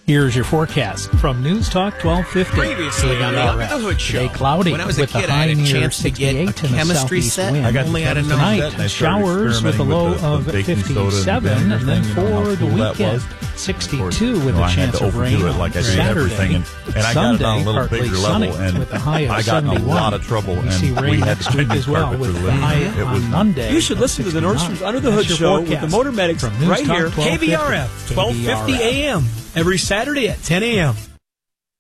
Here's your forecast from News Talk 1250. Previously on the Under the Hood Show. Today cloudy when I was a with kid, a high I had a near chance to 68 get a and a chemistry southeast set. wind. I only had enough. Tonight, showers with a low of 57, and then for the weekend, 62 with a chance of rain on Saturday. And I got it on a little bigger level, and with a high of I got in a 71. lot of trouble, We see and rain we had next to week as well with the high on Monday. You should listen to the Nordstrom's Under the Hood Show with the Motor Medics right here, KBRF, 1250 AM, every Saturday at 10 a.m.